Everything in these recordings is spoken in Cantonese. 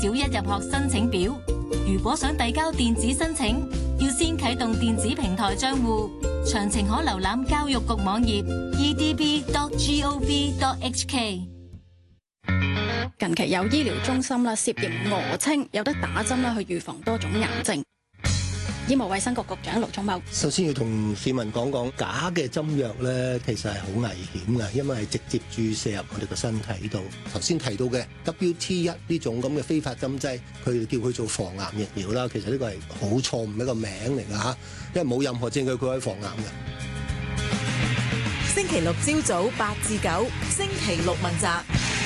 小一入學申請表。如果想遞交電子申請，要先啟動電子平台賬戶。詳情可瀏覽教育局網頁 edb.gov.hk。 近期有醫療中心啦涉嫌訛稱有得打針啦去預防多種癌症。醫務衛生局局長盧寵茂首先要同市民講講，假嘅針藥咧，其實係好危險嘅，因為係直接注射入我哋個身體度。頭先提到嘅 WT1 呢種咁嘅非法針劑，佢哋叫佢做防癌疫苗啦，其實呢個係好錯誤一個名嚟㗎嚇，因為冇任何證據佢可以防癌嘅。 星期六朝早8至9，星期六問責。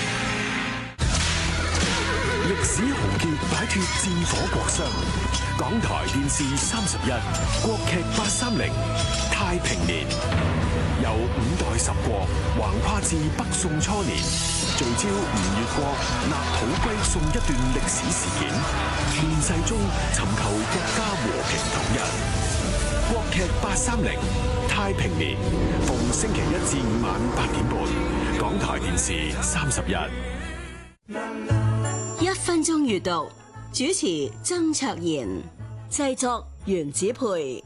歷史豪傑擺脫戰火國殤，港台電視31，國劇830，太平年，由5代十國橫跨至北宋初年，聚焦吳越國立土歸宋一段歷史事件，亂世中尋求國家和平統一。國劇830，太平年，逢星期1至5晚8點半，港台電視31。 1分鐘閱讀，主持曾卓賢，製作袁子培。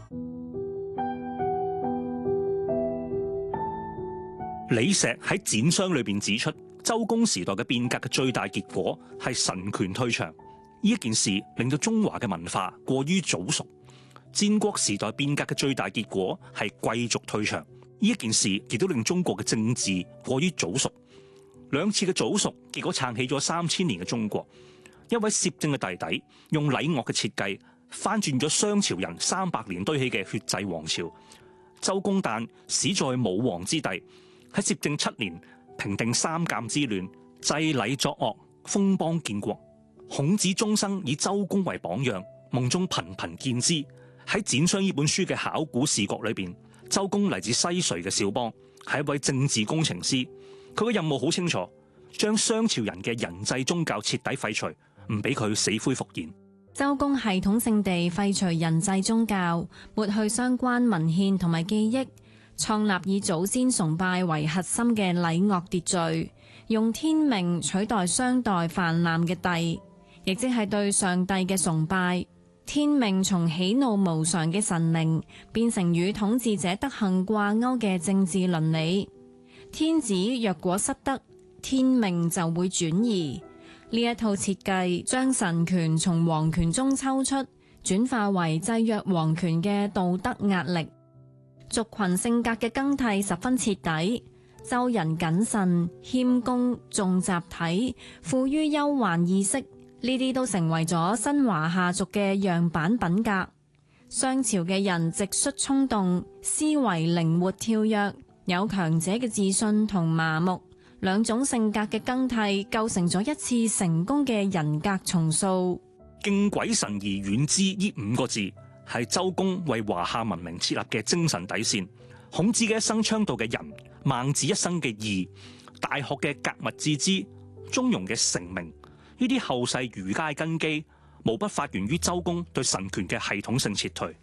李石喺《翦商》裏邊指出，周公時代嘅變革嘅最大結果係神權退場。呢一件事令到中華嘅文化過於早熟。戰國時代變革嘅最大結果係貴族退場。呢一件事亦都令中國嘅政治過於早熟。兩次嘅早熟，結果撐起咗3000年嘅中國。一位攝政嘅弟弟用禮樂嘅設計，翻轉咗商朝人300年堆起嘅血祭王朝。周公旦始在武王之地，喺攝政7年平定三監之亂，制禮作樂，封邦建國。孔子終生以周公為榜樣，夢中頻頻見之。喺《翦商》呢本書嘅考古視角裏邊，周公嚟自西隋嘅少邦，係一位政治工程師。佢嘅任務好清楚，將商朝人嘅人祭宗教徹底廢除，唔俾佢死灰復燃。 周公系統性地廢除人祭宗教，抹去相關文獻同埋記憶，創立以祖先崇拜為核心嘅禮樂秩序，用天命取代商代泛濫嘅帝，亦即係對上帝嘅崇拜。天命從喜怒無常嘅神靈，變成與統治者德行掛鈎嘅政治倫理。天子若果失德，天命就會轉移。呢一套設計將神權從皇權中抽出，轉化為制約皇權嘅道德壓力。族群性格嘅更替十分徹底。周人謹慎、謙恭、重集體，富於憂患意識，呢啲都成為咗新華夏族嘅樣板品格。商朝嘅人直率衝動，思維靈活跳躍，有強者嘅自信同麻木，兩種性格嘅更替構成咗一次成功嘅人格重塑。 敬鬼神而遠之呢5個字係周公為華夏文明設立嘅精神底線。孔子嘅一生倡導嘅仁，孟子一生嘅義，大學嘅格物致知，中庸嘅成名，呢啲後世儒家根基，無不發源於周公對神權嘅系統性撤退。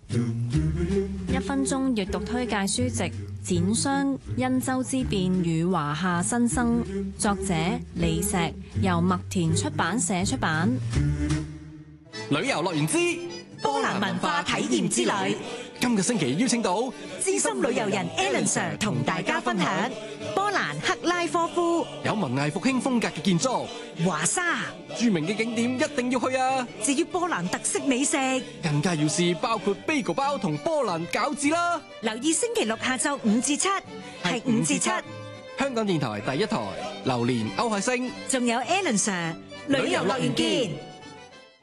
1分鐘閱讀推介書籍《翦商：殷周之變與華夏新生》，作者李石，由麥田出版社出版。 旅遊樂園之波蘭文化體驗之旅， 今個星期邀請到資深旅遊人 Alan Sir 同大家分享波蘭克拉科夫， 有文藝復興風格嘅建築， 華沙， 著名嘅景點一定要去啊！ 至於波蘭特色美食， 更加要試包括 bagel 包同波蘭餃子啦！ 留意星期六下晝5至7，係5至7， 香港電台第一台，榴蓮歐海星， 仲有 Alan Sir，旅遊樂園見。